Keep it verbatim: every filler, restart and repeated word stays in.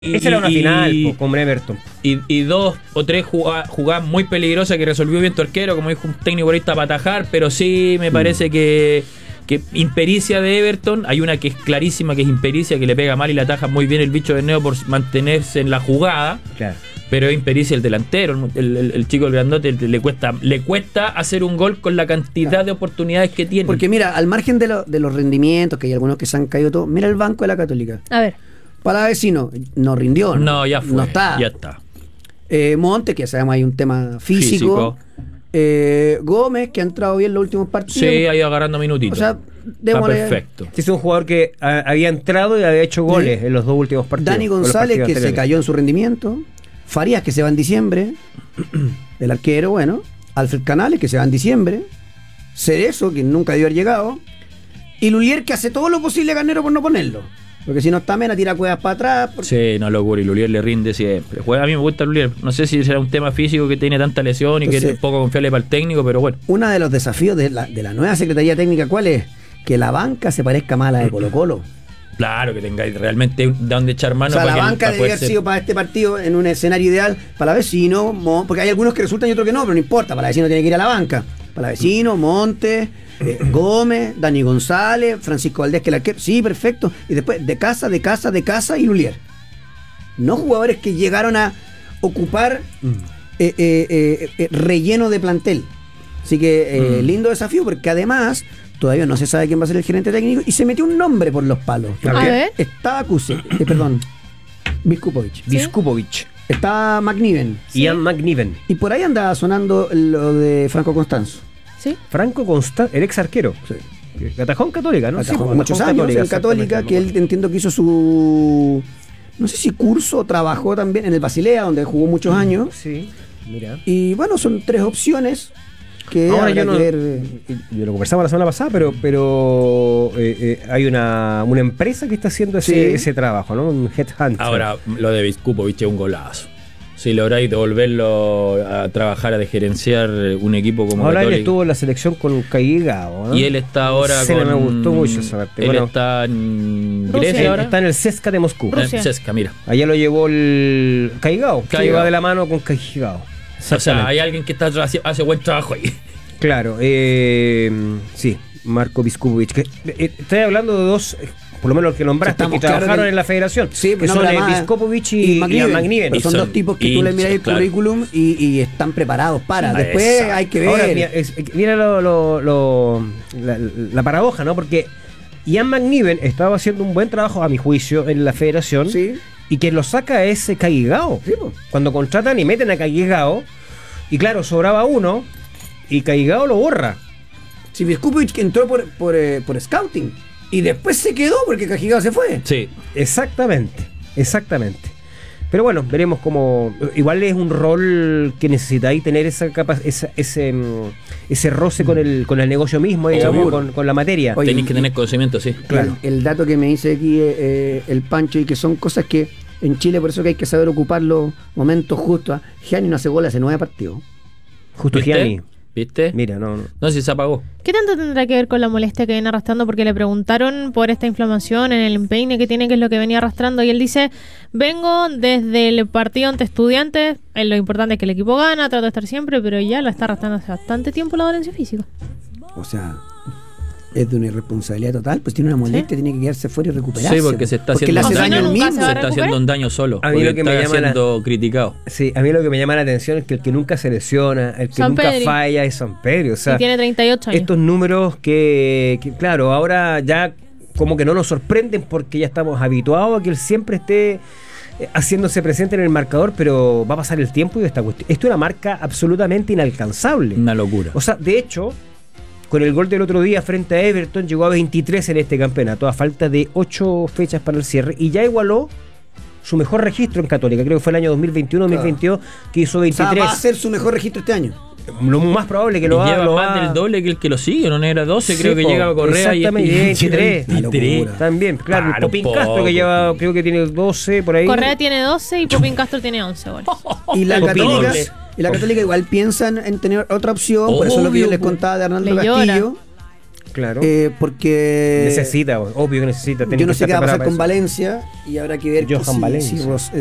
Esa era una y, final y, po, con Everton. Y, y dos o tres jugadas, jugadas muy peligrosas que resolvió bien tu arquero, como dijo un técnico ahorita, para atajar, pero sí me parece mm. que, que impericia de Everton. Hay una que es clarísima, que es impericia, que le pega mal y le ataja muy bien el bicho de Neo por mantenerse en la jugada. Claro. Pero es impericia el delantero, el, el, el chico el grandote, le cuesta, le cuesta hacer un gol con la cantidad claro. de oportunidades que tiene. Porque mira, al margen de, lo, de los rendimientos, que hay algunos que se han caído todo, mira el banco de la Católica. A ver. Palavecino, no rindió. No, no ya fue. No está. Ya está. Eh, Monte, que sabemos hay un tema físico. físico. Eh, Gómez, que ha entrado bien en los últimos partidos. Sí, ha ido agarrando minutitos. O sea, démosle. Está perfecto. Sí, es un jugador que a, había entrado y había hecho goles sí. en los dos últimos partidos. Dani González, que anteriores. se cayó en su rendimiento. Farías, que se va en diciembre. El arquero, bueno. Alfred Canales, que se va en diciembre. Cerezo, que nunca debió haber llegado. Y Lulier, que hace todo lo posible a Garnero por no ponerlo. Porque si no está Mena, tira cuevas para atrás. Porque... Sí, no locura. Y Lulier le rinde siempre. A mí me gusta Lulier. No sé si será un tema físico que tiene tanta lesión y Entonces, que es poco confiable para el técnico, pero bueno. Uno de los desafíos de la, de la nueva Secretaría Técnica, ¿cuál es? Que la banca se parezca más a la de Colo-Colo. Claro, que tengáis realmente de dónde echar mano. O sea, para la que banca debe haber ser... sido para este partido en un escenario ideal para la vecino, Mon... porque hay algunos que resultan y otros que no, pero no importa. Para la vecino tiene que ir a la banca. Para la vecino, Montes, eh, Gómez, Dani González, Francisco Valdés, que la que sí, perfecto. Y después de casa, de casa, de casa y Lulier. No jugadores que llegaron a ocupar mm. eh, eh, eh, eh, relleno de plantel. Así que eh, mm. lindo desafío, porque además todavía no se sabe quién va a ser el gerente técnico y se metió un nombre por los palos. A ver. Estaba Cuse, eh, perdón, Viskupovic. ¿Sí? Viskupovic. Está McNiven. ¿Sí? Ian McNiven. Y por ahí andaba sonando lo de Franco Constanzo. ¿Sí? Franco Constanzo, el ex arquero. Sí. Que atajó en Católica, ¿no? Atajó sí, muchos años Católica, en Católica, que él entiendo que hizo su... No sé si curso o trabajó también en el Basilea, donde jugó muchos años. Sí, mira. Y bueno, son tres opciones. Que ahora yo no, ver... yo lo conversamos la semana pasada, pero pero eh, eh, hay una, una empresa que está haciendo ese, sí. ese trabajo, ¿no? Un headhunter. Ahora, lo de Viskupovic es un golazo. Si lográis devolverlo a trabajar, a de gerenciar un equipo como ahora Católica. Él estuvo en la selección con Caigao, ¿no? Y él está ahora sí, con... me gustó mucho esa parte. Él bueno, está en Grecia ahora. Está en el Cesca de Moscú. Rusia. En Cesca, mira. Allá lo llevó el Caigao, que va de la mano con Caigao. O sea, hay alguien que está hace buen trabajo ahí. Claro, eh, sí, Marco Viskupovic. Que, eh, estoy hablando de dos, por lo menos los que nombraste, que trabajaron claro que, en la federación. Sí, que no, son eh, Viskupovic y, y McNiven. Son, son dos tipos que tú le miras el claro. currículum y, y están preparados para. Sí, después exacto. hay que ver. Ahora, mira, es, mira lo, lo, lo, la, la paradoja, ¿no? Porque Ian McNiven estaba haciendo un buen trabajo, a mi juicio, en la federación. Sí. Y quien lo saca es Caigao. Sí, pues. Cuando contratan y meten a Caigao, y claro, sobraba uno. Y Caigao lo borra. Si Viskupovic entró por, por, eh, por scouting y después se quedó porque Caigao se fue. Sí, exactamente, exactamente. Pero bueno, veremos cómo. Igual es un rol que necesitáis tener esa capa, esa, ese ese roce con el con el negocio mismo, digamos, con, con la materia. Oye, tenéis que tener conocimiento, sí. Claro. El, el dato que me dice aquí eh, el Pancho, y que son cosas que en Chile, por eso que hay que saber ocupar los momentos justos. Gianni no hace gol hace nueve partidos. Justo Gianni. ¿Viste? Mira, no, no. No sé si se apagó. ¿Qué tanto tendrá que ver con la molestia que viene arrastrando? Porque le preguntaron por esta inflamación en el empeine que tiene, que es lo que venía arrastrando, y él dice, vengo desde el partido ante Estudiantes, lo importante es que el equipo gana, trato de estar siempre, pero ya lo está arrastrando hace bastante tiempo la dolencia física. O sea, es de una irresponsabilidad total, pues tiene una molestia, ¿sí? Tiene que quedarse fuera y recuperarse. Sí, porque se está porque haciendo le hace daño daño al mismo. Se, se está haciendo un daño solo. A mí lo que me está llama siendo la... criticado. Sí, a mí lo que me llama la atención es que el que nunca se lesiona, el que San nunca Pedri. falla es San Pedro. O sea, y tiene treinta y ocho años. Estos números que, que, claro, ahora ya como que no nos sorprenden porque ya estamos habituados a que él siempre esté haciéndose presente en el marcador, pero va a pasar el tiempo y esta cuestión. Esto es una marca absolutamente inalcanzable. Una locura. O sea, de hecho, con el gol del otro día frente a Everton, llegó a veintitrés en este campeonato, a falta de ocho fechas para el cierre, y ya igualó su mejor registro en Católica. Creo que fue el año dos mil veintiuno dos mil veintidós, que hizo veintitrés. O sea, va a ser su mejor registro este año. Lo más probable que lo haga. Lleva lo más va... del doble que el que lo sigue, no era doce, sí, creo que po, llega a Correa y veintitrés. veintitrés. También, claro, Paro, Popín poco. Castro que lleva, creo que tiene doce por ahí. Correa tiene doce y Popín Castro tiene once goles. Y la Popín. Católica, y la Católica igual piensan en tener otra opción, por eso Obvio, lo que yo les contaba de Arnaldo Le Castillo. llora. Claro. eh, porque necesita, obvio que necesita. tiene yo no que sé estar qué va a pasar preparado con para eso. Valencia y habrá que ver Johan si, Valencia. si Ros-